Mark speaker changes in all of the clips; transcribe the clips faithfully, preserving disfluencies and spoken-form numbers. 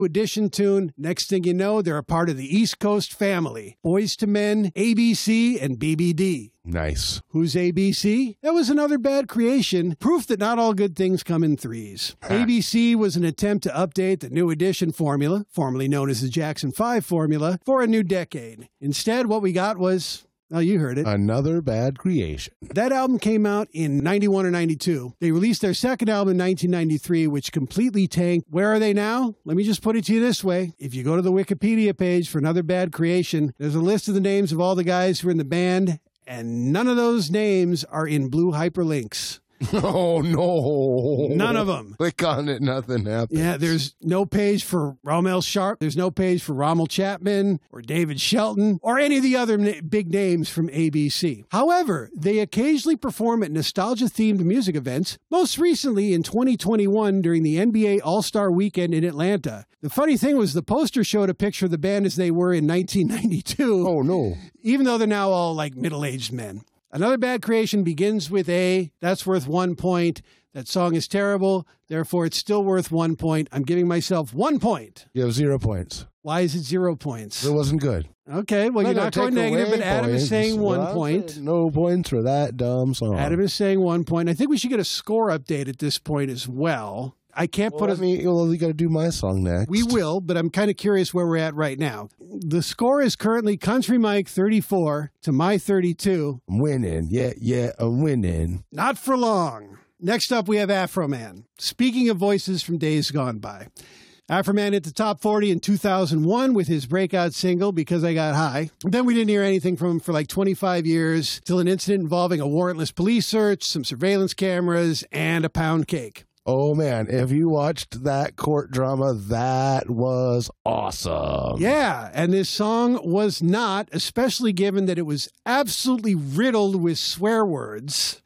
Speaker 1: Edition tune. Next thing you know, they're a part of the East Coast family. Boys to Men, A B C, and B B D.
Speaker 2: Nice.
Speaker 1: Who's A B C? That was Another Bad Creation. Proof that not all good things come in threes. A B C was an attempt to update the New Edition formula, formerly known as the Jackson five formula, for a new decade. Instead, what we got was... Oh, you heard it.
Speaker 2: Another Bad Creation.
Speaker 1: That album came out in ninety-one or ninety-two. They released their second album in nineteen ninety-three, which completely tanked. Where are they now? Let me just put it to you this way. If you go to the Wikipedia page for Another Bad Creation, there's a list of the names of all the guys who are in the band, and none of those names are in blue hyperlinks.
Speaker 2: Oh, no.
Speaker 1: None of them.
Speaker 2: Click on it, nothing happens.
Speaker 1: Yeah, there's no page for Rommel Sharp. There's no page for Rommel Chapman or David Shelton or any of the other na- big names from A B C. However, they occasionally perform at nostalgia-themed music events, most recently in twenty twenty-one during the N B A All-Star Weekend in Atlanta. The funny thing was the poster showed a picture of the band as they were in nineteen ninety-two.
Speaker 2: Oh, no.
Speaker 1: Even though they're now all like middle-aged men. Another Bad Creation begins with A. That's worth one point. That song is terrible. Therefore, it's still worth one point. I'm giving myself one point.
Speaker 2: You have zero points.
Speaker 1: Why is it zero points?
Speaker 2: It wasn't good.
Speaker 1: Okay, well, you're not going negative, but Adam is saying one point.
Speaker 2: No points for that dumb song.
Speaker 1: Adam is saying one point. I think we should get a score update at this point as well. I can't
Speaker 2: well,
Speaker 1: put a...
Speaker 2: I mean, well, you got to do my song next.
Speaker 1: We will, but I'm kind of curious where we're at right now. The score is currently Country Mike thirty-four to my thirty-two.
Speaker 2: I'm winning. Yeah, yeah, I'm winning.
Speaker 1: Not for long. Next up, we have Afro Man. Speaking of voices from days gone by. Afro Man hit the top forty in two thousand one with his breakout single, Because I Got High. Then we didn't hear anything from him for like twenty-five years, till an incident involving a warrantless police search, some surveillance cameras, and a pound cake.
Speaker 2: Oh, man, if you watched that court drama, that was awesome.
Speaker 1: Yeah, and this song was not, especially given that it was absolutely riddled with swear words.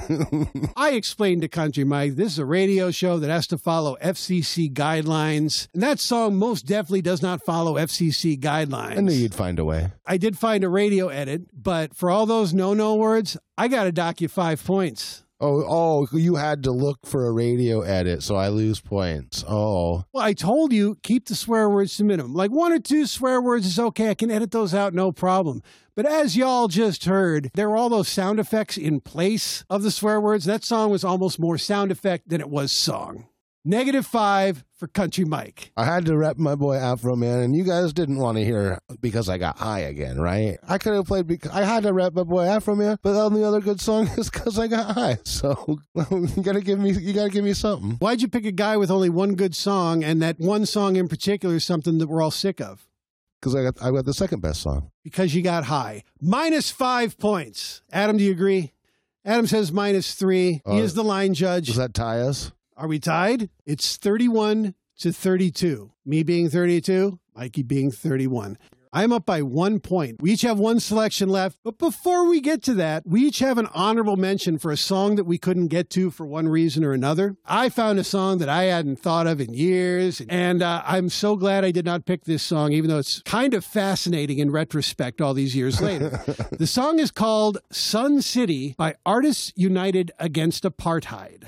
Speaker 1: I explained to Country Mike, this is a radio show that has to follow F C C guidelines, and that song most definitely does not follow F C C guidelines.
Speaker 2: I knew you'd find a way.
Speaker 1: I did find a radio edit, but for all those no-no words, I got to dock you five points.
Speaker 2: Oh, oh, you had to look for a radio edit, so I lose points. Oh.
Speaker 1: Well, I told you, keep the swear words to minimum. Like one or two swear words is okay. I can edit those out, no problem. But as y'all just heard, there were all those sound effects in place of the swear words. That song was almost more sound effect than it was song. Negative five for Country Mike.
Speaker 2: I had to rep my boy Afro Man, and you guys didn't want to hear Because I Got High again, right? I could have played because I had to rep my boy Afro Man, but the only other good song is Because I Got High. So you gotta give me, you gotta give me something.
Speaker 1: Why'd you pick a guy with only one good song, and that one song in particular is something that we're all sick of?
Speaker 2: Because I got, I got the second best song.
Speaker 1: Because You Got High. Minus five points. Adam, do you agree? Adam says minus three.
Speaker 2: Uh,
Speaker 1: he is the line judge.
Speaker 2: Does that tie us?
Speaker 1: Are we tied? It's thirty-one to thirty-two. Me being thirty-two, Mikey being thirty-one. I'm up by one point. We each have one selection left. But before we get to that, we each have an honorable mention for a song that we couldn't get to for one reason or another. I found a song that I hadn't thought of in years, and uh, I'm so glad I did not pick this song, even though it's kind of fascinating in retrospect all these years later. The song is called Sun City by Artists United Against Apartheid.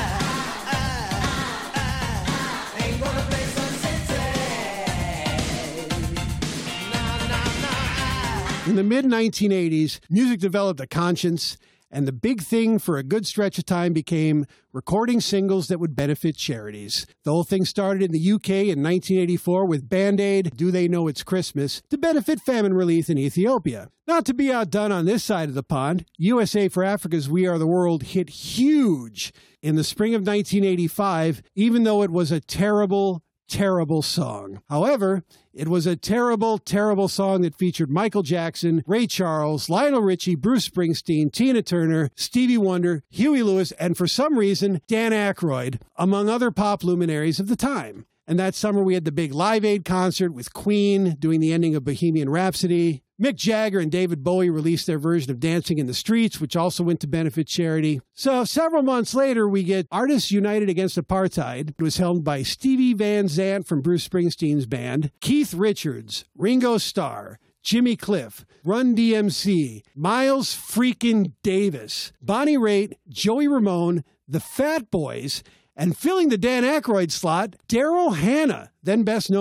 Speaker 1: In the mid nineteen eighties, music developed a conscience, and the big thing for a good stretch of time became recording singles that would benefit charities. The whole thing started in the U K in nineteen eighty-four with Band-Aid, Do They Know It's Christmas, to benefit famine relief in Ethiopia. Not to be outdone on this side of the pond, U S A for Africa's We Are the World hit huge in the spring of nineteen eighty-five, even though it was a terrible, terrible song. However, it was a terrible, terrible song that featured Michael Jackson, Ray Charles, Lionel Richie, Bruce Springsteen, Tina Turner, Stevie Wonder, Huey Lewis, and for some reason, Dan Aykroyd, among other pop luminaries of the time. And that summer, we had the big Live Aid concert with Queen doing the ending of Bohemian Rhapsody. Mick Jagger and David Bowie released their version of Dancing in the Streets, which also went to benefit charity. So several months later, we get Artists United Against Apartheid. It was held by Stevie Van Zandt from Bruce Springsteen's band, Keith Richards, Ringo Starr, Jimmy Cliff, Run D M C, Miles freaking Davis, Bonnie Raitt, Joey Ramone, the Fat Boys, And filling the Dan Aykroyd slot, Daryl Hannah, then best known